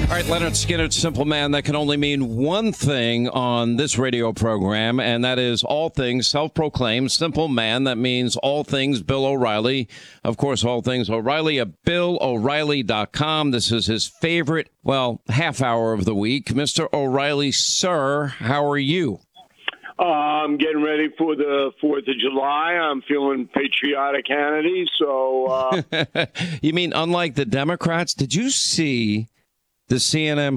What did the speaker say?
All right, Leonard Skinner, Simple Man, that can only mean one thing on this radio program, and that is all things self-proclaimed Simple Man. That means all things Bill O'Reilly. Of course, all things O'Reilly at BillO'Reilly.com. This is his favorite, half hour of the week. Mr. O'Reilly, sir, how are you? I'm getting ready for the 4th of July. I'm feeling patriotic, Hannity. So, You mean unlike the Democrats? Did you see the CNN